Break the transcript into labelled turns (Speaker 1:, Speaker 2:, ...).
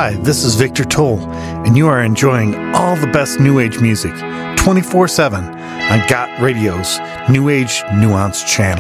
Speaker 1: Hi, this is Victor Toll, and you are enjoying all the best New Age music 24/7 on Got Radio's New Age Nuance channel.